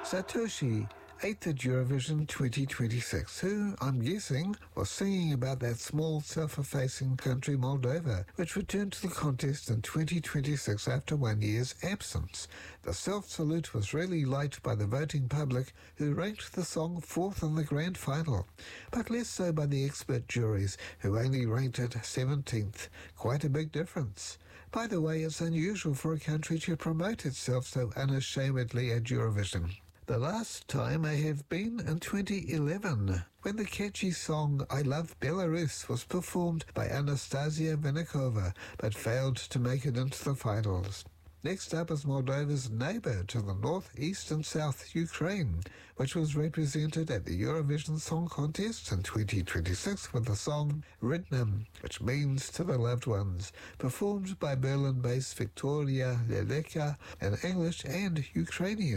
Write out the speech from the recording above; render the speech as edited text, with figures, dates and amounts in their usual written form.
Satoshi, 8th at Eurovision 2026, who, I'm guessing, was singing about that small self-effacing country Moldova, which returned to the contest in 2026 after 1 year's absence. The self-salute was really liked by the voting public, who ranked the song 4th in the grand final, but less so by the expert juries, who only ranked it 17th. Quite a big difference. By the way, it's unusual for a country to promote itself so unashamedly at Eurovision. The last time I have been in 2011, when the catchy song I Love Belarus was performed by Anastasia Vinokova, but failed to make it into the finals. Next up is Moldova's neighbour to the north, east and south, Ukraine, which was represented at the Eurovision Song Contest in 2026 with the song Rydnym, which means to the loved ones, performed by Berlin-based Victoria Leleka in English and Ukrainian.